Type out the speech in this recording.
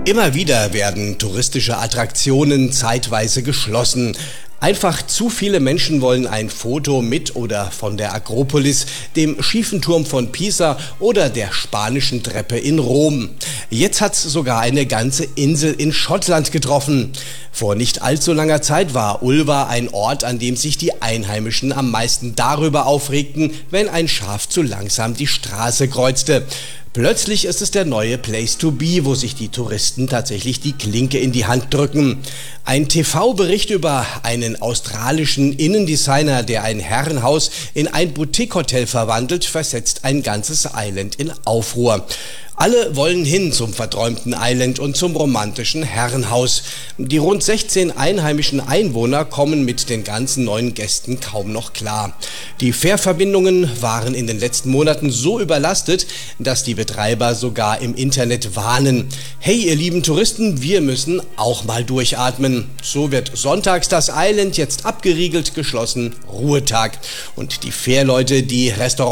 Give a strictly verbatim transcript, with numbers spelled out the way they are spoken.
Immer wieder werden touristische Attraktionen zeitweise geschlossen. Einfach zu viele Menschen wollen ein Foto mit oder von der Akropolis, dem schiefen Turm von Pisa oder der spanischen Treppe in Rom. Jetzt hat's sogar eine ganze Insel in Schottland getroffen. Vor nicht allzu langer Zeit war Ulva ein Ort, an dem sich die Einheimischen am meisten darüber aufregten, wenn ein Schaf zu langsam die Straße kreuzte. Plötzlich ist es der neue Place to be, wo sich die Touristen tatsächlich die Klinke in die Hand drücken. Ein T V-Bericht über einen australischen Innendesigner, der ein Herrenhaus in ein Boutique-Hotel verwandelt, versetzt ein ganzes Island in Aufruhr. Alle wollen hin zum verträumten Island und zum romantischen Herrenhaus. Die rund sechzehn einheimischen Einwohner kommen mit den ganzen neuen Gästen kaum noch klar. Die Fährverbindungen waren in den letzten Monaten so überlastet, dass die Betreiber sogar im Internet warnen. Hey, ihr lieben Touristen, wir müssen auch mal durchatmen. So wird sonntags das Island jetzt abgeriegelt, geschlossen, Ruhetag. Und die Fährleute, die Restaurants